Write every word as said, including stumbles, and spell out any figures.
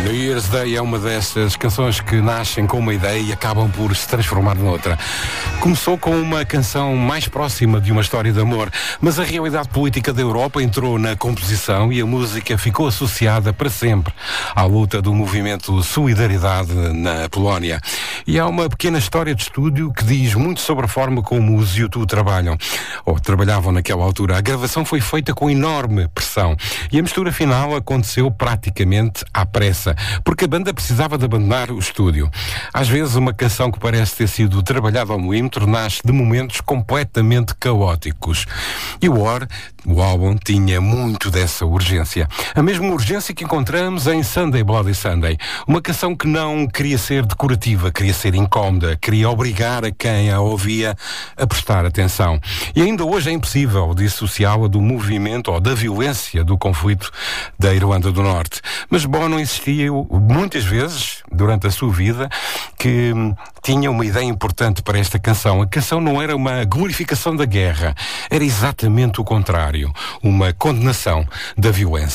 New Year's Day é uma dessas canções que nascem com uma ideia e acabam por se transformar noutra. Começou com uma canção mais próxima de uma história de amor, mas a realidade política da Europa entrou na composição e a música ficou associada para sempre à luta do movimento Solidariedade na Polónia. E há uma pequena história de estúdio que diz muito sobre a forma como os U dois trabalham, ou trabalhavam naquela altura. A gravação foi feita com enorme pressão e a mistura final aconteceu praticamente à pressa, porque a banda precisava de abandonar o estúdio. Às vezes uma canção que parece ter sido trabalhada ao milímetro nasce de momentos completamente caóticos. E o War, o álbum, tinha muito dessa urgência. A mesma urgência que encontramos em Sunday Bloody Sunday. Uma canção que não queria ser decorativa, queria ser incómoda, queria obrigar a quem a ouvia a prestar atenção. E ainda hoje é impossível dissociá-la do movimento ou da violência do conflito da Irlanda do Norte. Mas Bono insistiu muitas vezes, durante a sua vida, que tinha uma ideia importante para esta canção. A canção não era uma glorificação da guerra, era exatamente o contrário, uma condenação da violência.